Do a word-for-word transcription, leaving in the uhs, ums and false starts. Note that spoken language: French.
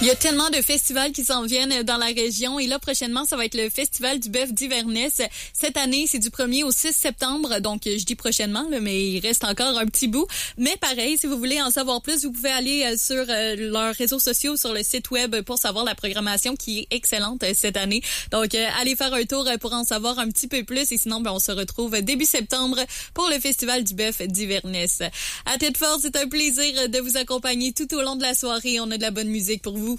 Il y a tellement de festivals qui s'en viennent dans la région et là, prochainement, ça va être le Festival du bœuf d'Iverness. Cette année, c'est du premier au six septembre, donc je dis prochainement, là, mais il reste encore un petit bout. Mais pareil, si vous voulez en savoir plus, vous pouvez aller sur euh, leurs réseaux sociaux, sur le site web pour savoir la programmation qui est excellente euh, cette année. Donc, euh, allez faire un tour pour en savoir un petit peu plus et sinon, ben, on se retrouve début septembre pour le Festival du bœuf d'Iverness. À Tête Forte, c'est un plaisir de vous accompagner tout au long de la soirée. On a de la bonne musique pour vous.